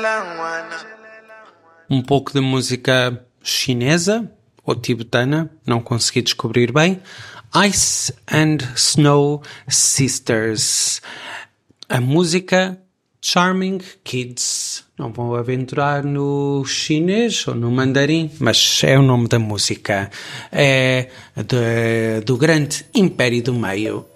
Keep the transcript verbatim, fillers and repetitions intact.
Um pouco de música chinesa ou tibetana, não consegui descobrir bem. Ice and Snow Sisters. A música Charming Kids. Não vou aventurar no chinês ou no mandarim, mas é o nome da música. É de, do grande Império do Meio.